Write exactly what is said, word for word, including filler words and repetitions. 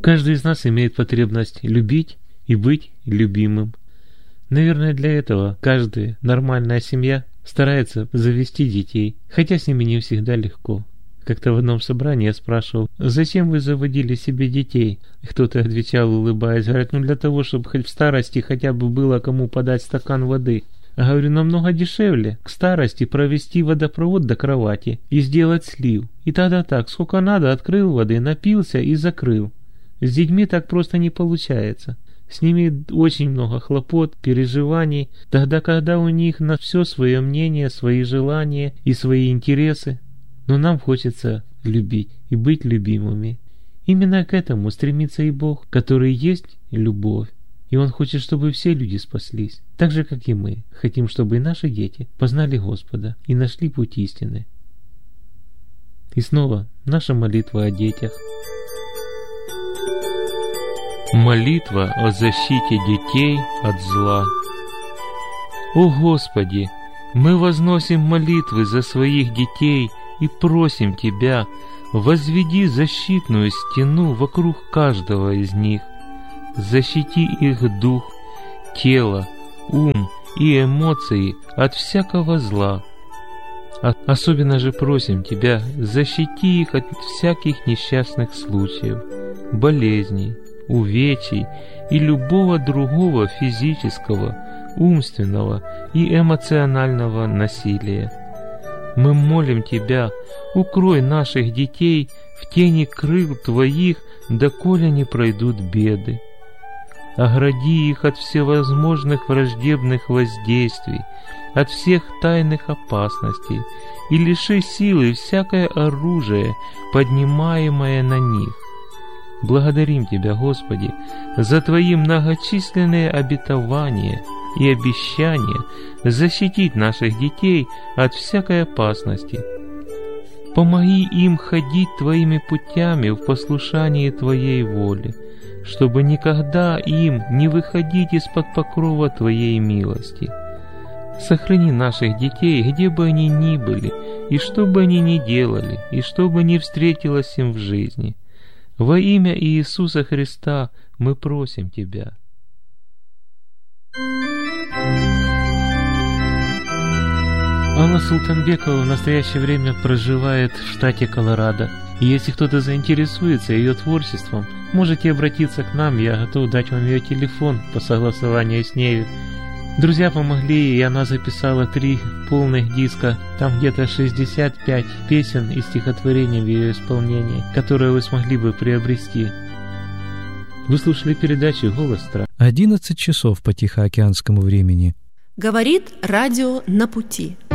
Каждый из нас имеет потребность любить и быть любимым. Наверное, для этого каждая нормальная семья старается завести детей, хотя с ними не всегда легко. Как-то в одном собрании я спрашивал: «Зачем вы заводили себе детей?» Кто-то отвечал, улыбаясь, говорит: «Ну для того, чтобы хоть в старости хотя бы было кому подать стакан воды». А говорю: намного дешевле к старости провести водопровод до кровати и сделать слив. И тогда так, сколько надо, открыл воды, напился и закрыл. С детьми так просто не получается. С ними очень много хлопот, переживаний, тогда, когда у них на все свое мнение, свои желания и свои интересы. Но нам хочется любить и быть любимыми. Именно к этому стремится и Бог, который есть любовь. И Он хочет, чтобы все люди спаслись, так же, как и мы. Хотим, чтобы и наши дети познали Господа и нашли путь истины. И снова наша молитва о детях. Молитва о защите детей от зла. О Господи, мы возносим молитвы за своих детей и просим Тебя: возведи защитную стену вокруг каждого из них. Защити их дух, тело, ум и эмоции от всякого зла. Особенно же просим Тебя: защити их от всяких несчастных случаев, болезней, увечий и любого другого физического, умственного и эмоционального насилия. Мы молим Тебя: укрой наших детей в тени крыл Твоих, доколе не пройдут беды. Огради их от всевозможных враждебных воздействий, от всех тайных опасностей, и лиши силы всякое оружие, поднимаемое на них. Благодарим Тебя, Господи, за Твои многочисленные обетования и обещания защитить наших детей от всякой опасности. Помоги им ходить Твоими путями в послушании Твоей воли, чтобы никогда им не выходить из-под покрова Твоей милости. Сохрани наших детей, где бы они ни были, и что бы они ни делали, и что бы ни встретилось им в жизни. Во имя Иисуса Христа мы просим Тебя. Алла Султанбекова в настоящее время проживает в штате Колорадо. И если кто-то заинтересуется ее творчеством, можете обратиться к нам, я готов дать вам ее телефон по согласованию с нею. Друзья помогли, и она записала три полных диска, там где-то шестьдесят пять песен и стихотворений в ее исполнении, которые вы смогли бы приобрести. Вы слушали передачу «Голос страны». одиннадцать часов по Тихоокеанскому времени. Говорит радио «На пути».